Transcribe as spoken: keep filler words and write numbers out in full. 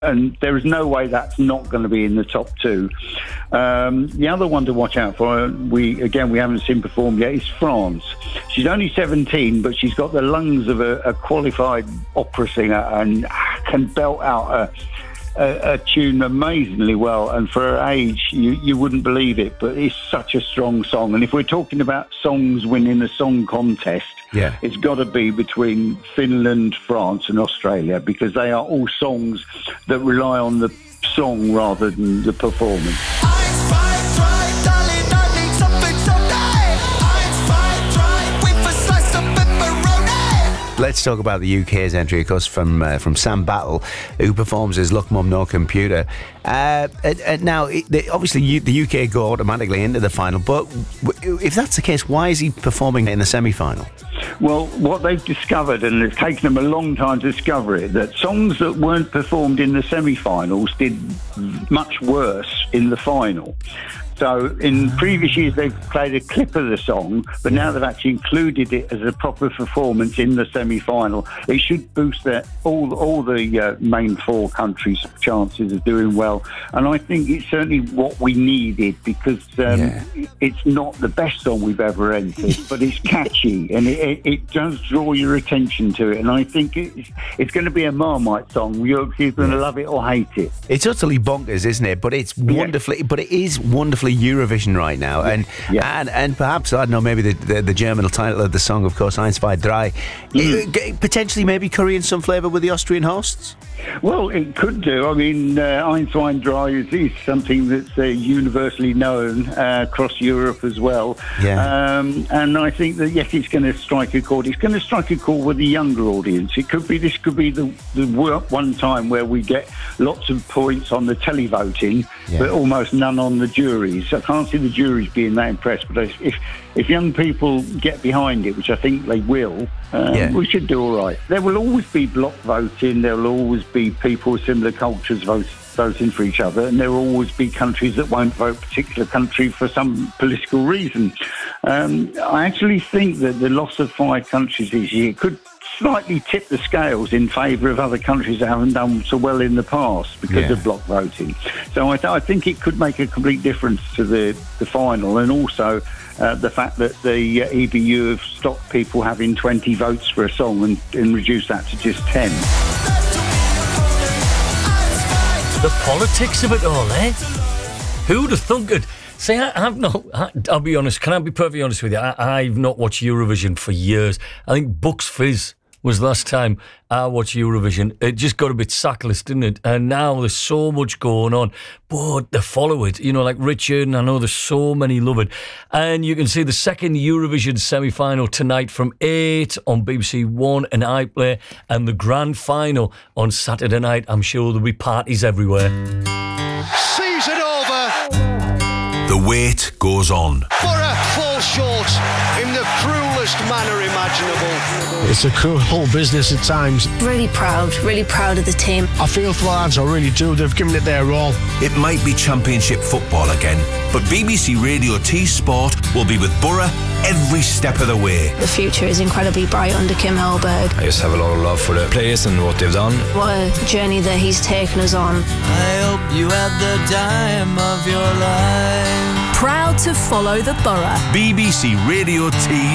and there is no way that's not going to be in the top two. Um, the other one to watch out for, we again we haven't seen perform yet, is France. She's only seventeen, but she's got the lungs of a, a qualified opera singer and can belt out a, a, a tune amazingly well. And for her age, you, you wouldn't believe it, but it's such a strong song. And if we're talking about songs winning a song contest, yeah, it's got to be between Finland, France and Australia, because they are all songs that rely on the song rather than the performance. Let's talk about the U K's entry, of course, from uh, from Sam Battle, who performs as Look Mum No Computer. Uh, and, and now, it, they, obviously, you, the U K go automatically into the final, but w- if that's the case, why is he performing in the semi-final? Well, what they've discovered, and it's taken them a long time to discover it, that songs that weren't performed in the semi-finals did much worse in the final. So in previous years, they've played a clip of the song, but now they've actually included it as a proper performance in the semi-final. It should boost their, all all the uh, main four countries' chances of doing well. And I think it's certainly what we needed, because um, yeah. it's not the best song we've ever entered, but it's catchy and it, it, it does draw your attention to it. And I think it's, it's going to be a Marmite song. You're either going to love it or hate it. It's utterly bonkers, isn't it? But it's wonderfully, yeah. but it is wonderfully Eurovision right now, and yeah. and and perhaps, I don't know, maybe the, the the German title of the song, of course, Eins, zwei, drei, mm. it, potentially maybe currying some flavour with the Austrian hosts. Well, it could do. I mean, uh, Eins, zwei, drei is, is something that's uh, universally known uh, across Europe as well. Yeah. Um, and I think that, yes, it's going to strike a chord. It's going to strike a chord with the younger audience. It could be, this could be the, the one time where we get lots of points on the televoting, yeah. but almost none on the juries. I can't see the juries being that impressed, but if if young people get behind it, which I think they will, um, yeah. we should do all right. There will always be block voting. There will always be people with similar cultures vote, voting for each other, and there will always be countries that won't vote a particular country for some political reason. Um, I actually think that the loss of five countries this year could slightly tip the scales in favour of other countries that haven't done so well in the past because yeah. of block voting. So I, th- I think it could make a complete difference to the, the final, and also uh, the fact that the uh, E B U have stopped people having twenty votes for a song and, and reduced that to just ten. The politics of it all, eh? Who'd have thunk it? See, I, I've not, I, I'll be honest, can I be perfectly honest with you? I, I've not watched Eurovision for years. I think Bucks Fizz was the last time I watched Eurovision. It just got a bit sackless, didn't it? And now there's so much going on, but they follow it. You know, like Richard, and I know there's so many love it. And you can see the second Eurovision semi-final tonight from eight on B B C One and iPlayer, and the grand final on Saturday night. I'm sure there'll be parties everywhere. Season over. The wait goes on. Borough fall short in the cruelest manner imaginable. It's a cruel business at times. Really proud, really proud of the team. I feel for the lads, I really do. They've given it their all. It might be Championship football again, but B B C Radio T Sport will be with Borough every step of the way. The future is incredibly bright under Kim Hellberg. I just have a lot of love for the place and what they've done. What a journey that he's taken us on. I hope you had the time of your life. Proud to follow the Borough. B B C Radio T